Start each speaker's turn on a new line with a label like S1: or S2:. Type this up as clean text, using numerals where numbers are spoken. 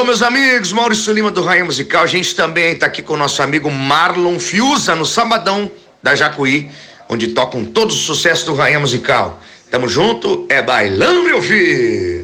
S1: Alô, meus amigos, Maurício Lima do Rainha Musical. A gente também tá aqui com o nosso amigo Marlon Fiuza no Sabadão da Jacuí, onde tocam todos os sucessos do Rainha Musical. Tamo junto, é bailando, meu filho!